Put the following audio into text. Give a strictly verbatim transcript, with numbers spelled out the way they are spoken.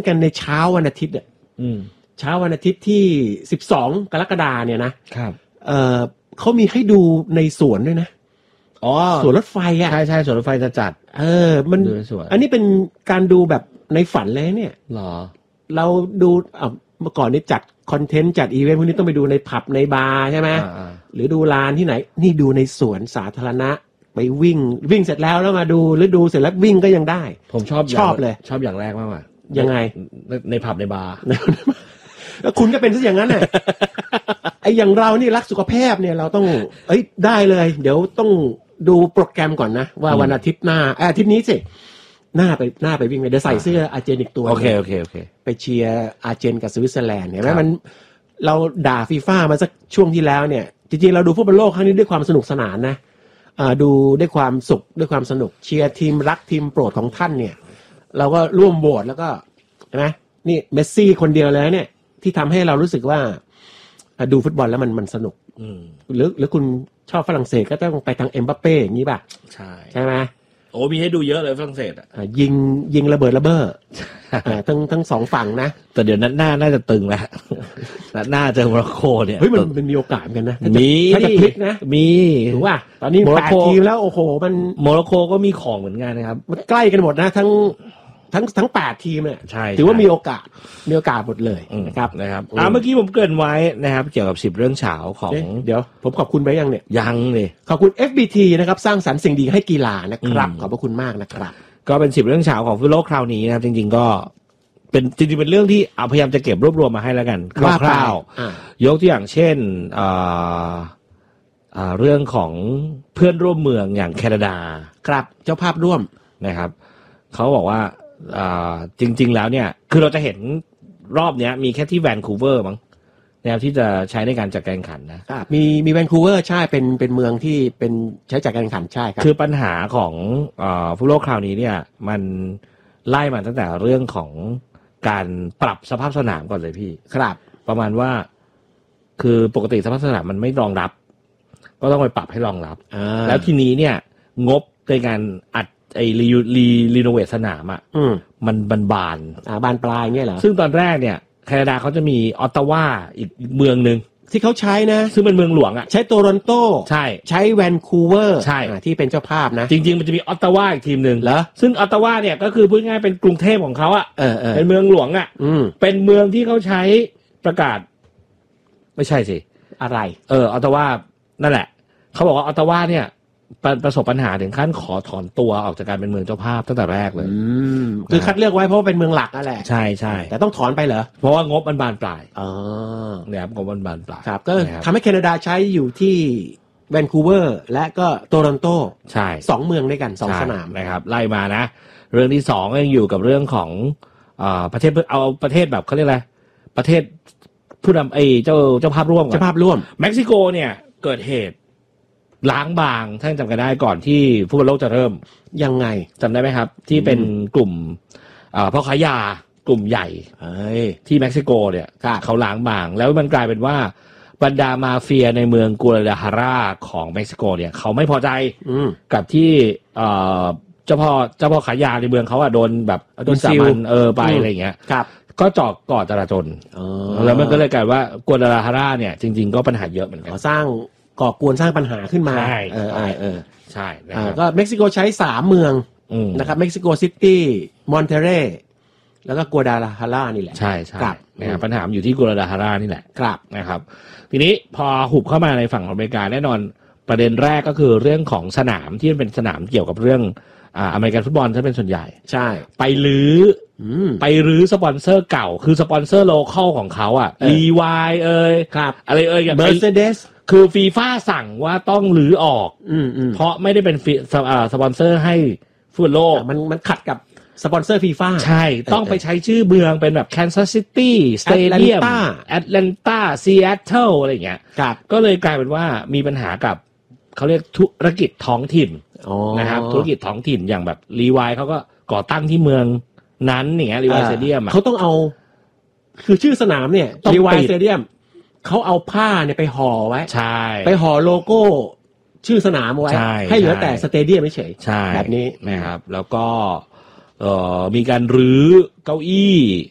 กันในเช้าวันอาทิตย์อ่ะเช้าวันอาทิตย์ที่สิบสองกรกฎาคมเนี่ยนะครับเออเขามีให้ดูในสวนด้วยนะอ๋อสวนรถไฟอ่ะใช่ใช่สวนรถไฟจะจัดเออมันอันนี้เป็นการดูแบบในฝันเลยเนี่ยหรอเราดูอ่ะเมื่อก่อนนี่จัดคอนเทนต์จัดอีเวนต์พวกนี้ต้องไปดูในผับในบาร์ใช่ไหมหรือดูลานที่ไหนนี่ดูในสวนสาธารณะไปวิ่งวิ่งเสร็จแล้วแล้วมาดูหรือดูเสร็จแล้ววิ่งก็ยังได้ผมชอบชอบเลยชอบอย่างแรกมากกว่ายังไงในผับในบาร์แล้วคุณก็เป็นซะอย่างนั้นน่ะไอ้อย่างเรานี่รักสุขภาพเนี่ยเราต้องเอ้ยได้เลยเดี๋ยวต้องดูโปรแกรมก่อนนะว่าวันอาทิตย์หน้าอาทิตย์นี้สิหน้าไปหน้าไปวิ่งไปเดี๋ยวใส่เสื้ออาร์เจนอีกตัวโอเคโอเคโอเคไปเชียร์อาร์เจนกับสวิตเซอร์แลนด์เนี่ยแม้มันเราด่าฟีฟ่ามาสักช่วงที่แล้วเนี่ยจริงๆเราดูฟุตบอลโลกครั้งนี้ด้วยความสนุกสนานนะอ่าดูด้วยความสุขด้วยความสนุกเชียร์ทีมรักทีมโปรดของท่านเนี่ยเราก็ร่วมโหวตแล้วก็ใช่ไหมนี่เมสซี่คนเดียวเลยเนี่ยที่ทำให้เรารู้สึกว่าดูฟุตบอลแล้วมันมันสนุกหรือหรือคุณชอบฝรั่งเศสก็ต้องไปทางเอ็มบัปเป้อย่างนี้ป่ะใช่ใช่ไหมโอ้มีให้ดูเยอะเลยฝรั่งเศสอ่ะยิงยิงระเบิดระเบ้อทั้งทั้งสองฝั่งนะแต่เดี๋ยวนั้นหน้าน่าจะตึงแล้วหน้าเจอโมร็อกโกเนี่ยเฮ้ยมันมันมีโอกาสกันนะมีถ้าจะพลิกนะมีถูกป่ะตอนนี้แปดทีมแล้วโอ้โหมันโมร็อกโกก็มีของเหมือนกันนะครับมันใกล้กันหมดนะทั้งทั้งทั้งแปดทีมเนี่ยใช่ถือว่ามีโอกาสมีโอกาสหมดเลยนะครับนะครับอ่าเมื่อกี้ผมเกริ่นไว้นะครับเกี่ยวกับสิบเรื่องเฉาของเดี๋ยวผมขอบคุณไปยังเนี่ยยังเลยขอบคุณ เอฟ บี ที นะครับสร้างสรรค์สิ่งดีให้กีฬานะครับขอบพระคุณมากนะครับก็เป็นสิบเรื่องเฉาของฟุตบอลโลกคราวนี้นะครับจริงๆก็เป็นจริงๆเป็นเรื่องที่เอาพยายามจะเก็บรวบรวมมาให้แล้วกันคร่าวๆยกตัวอย่างเช่นอ่าอ่าเรื่องของเพื่อนร่วมเมืองอย่างแคนาดาครับเจ้าภาพร่วมนะครับเขาบอกว่าอ่าจริงๆแล้วเนี่ยคือเราจะเห็นรอบเนี้ยมีแค่ที่แวนคูเวอร์มั้งแนวที่จะใช้ในการจัดการแข่งขันนะมีมีแวนคูเวอร์ใช่เป็นเป็นเมืองที่เป็นใช้จัดการแข่งขันใช่ครับคือปัญหาของอ่าฟุตบอลโลกคราวนี้เนี่ยมันไล่มาตั้งแต่เรื่องของการปรับสภาพสนามก่อนเลยพี่ครับประมาณว่าคือปกติสภาพสนามมันไม่รองรับก็ต้องไปปรับให้รองรับแล้วทีนี้เนี่ยงบในการอัดไอ้รีรีรีโนเวทสนามอ่ะมันบานบานอ่าบานปลายเงี้ยเหรอซึ่งตอนแรกเนี่ยแคนาดาเขาจะมีออตตาวาอีกเมืองนึงที่เขาใช้นะซึ่งเป็นเมืองหลวงอ่ะใช้โตรอนโตใช่ใช้แวนคูเวอร์ใช่ที่เป็นเจ้าภาพนะจริงๆมันจะมีออตตาวาอีกทีมนึงเหรอซึ่งออตตาวาเนี่ยก็คือพูดง่ายเป็นกรุงเทพของเขาอ่ะเออเป็นเมืองหลวงอ่ะเป็นเมืองที่เขาใช้ประกาศไม่ใช่สิอะไรเออออตตาวานั่นแหละเขาบอกว่าออตตาวาเนี่ยประสบปัญหาถึงขั้นขอถอนตัวออกจากการเป็นเมืองเจ้าภาพตั้งแต่แรกเลยคือคัดเลือกไว้เพราะว่าเป็นเมืองหลักนั่นแหละใช่ใช่แต่ต้องถอนไปเหรอเพราะว่างบมันบานปลายอ๋อเนี่ยงบมันบานปลายครับก็ทำให้แคนาดาใช้อยู่ที่แวนคูเวอร์และก็โตรอนโตใช่สองเมืองด้วยกันสองสนามนะครับไล่มานะเรื่องที่สองยังอยู่กับเรื่องของอ่าประเทศเอาประเทศแบบเขาเรียกอะไรประเทศผู้นำไอ้เจ้าเจ้าภาพร่วมเจ้าภาพร่วมเม็กซิโกเนี่ยเกิดเหตุล้างบางท่านจำกันได้ก่อนที่ฟุตบอลโลกจะเริ่มยังไงจำได้ไหมครับที่เป็นกลุ่มพ่อค้ายากลุ่มใหญ่ที่เม็กซิโกเนี่ยเขาล้างบางแล้วมันกลายเป็นว่าบรรดามาเฟียในเมืองกัวลาลาฮาราของเม็กซิโกเนี่ยเขาไม่พอใจกับที่เจ้าพ่อเจ้าพ่อขายยาในเมืองเขาอะโดนแบบโดนซิลเออไปอะไรอย่างเงี้ยก็จอกก่อจราจนแล้วมันก็เลยกลายว่ากัวลาลาฮาราเนี่ยจริงๆก็ปัญหาเยอะเหมือนกันสร้างก่อกวนสร้างปัญหาขึ้นมาใช่เออเออใช่ก็เม็กซิโกใช้สามเมืองนะครับเม็กซิโกซิตี้มอนเทเรแล้วก็กัวดาลาฮาร่านี่แหละใช่ใช่นะครับปัญหาอยู่ที่กัวดาลาฮาร่านี่แหละครับนะครับทีนี้พอหุบเข้ามาในฝั่งของอเมริกาแน่นอนประเด็นแรกก็คือเรื่องของสนามที่เป็นสนามเกี่ยวกับเรื่องอ่าอเมริกันฟุตบอลถ้าเป็นส่วนใหญ่ใช่ไปรื้อไปรื้อสปอนเซอร์เก่าคือสปอนเซอร์โลคอลของเขาอ่ะรีวายเอ่ยอะไรเอ่ยอย่าง Mercedes คือฟีฟ่าสั่งว่าต้องรื้อออกเพราะไม่ได้เป็นสปอนเซอร์ให้ฟุตบอลโลกมันมันขัดกับสปอนเซอร์ฟีฟ่าใช่ต้องไปใช้ชื่อเมืองเป็นแบบแคนซัสซิตี้สเตเดียมแอตแลนตาซีแอตเทิลอะไรอย่างเงี้ยก็เลยกลายเป็นว่ามีปัญหากับเขาเรียกธุรกิจท้องถิ่นนะครับธุรกิจท้องถิ่นอย่างแบบรีวายเขาก็ก่อตั้งที่เมืองนั้นอย่างเงี้ยรีวายสเตเดียมเขาต้องเอาคือชื่อสนามเนี่ยรีวายสเตเดียมเขาเอาผ้าเนี่ยไปห่อไว้ใช่ไปห่อโลโก้ชื่อสนามไว้ให้เหลือแต่สเตเดียมไม่เฉยแบบนี้นะครับแล้วก็เอ่อมีการรื้อเก้าอี้